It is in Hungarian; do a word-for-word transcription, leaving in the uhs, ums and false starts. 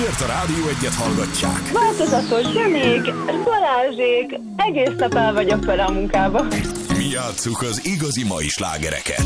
Azért a Rádió Egyet hallgatják. Változatos zenék, Balázsék, egész nap el vagyok vele a munkába. Mi játsszuk az igazi mai slágereket.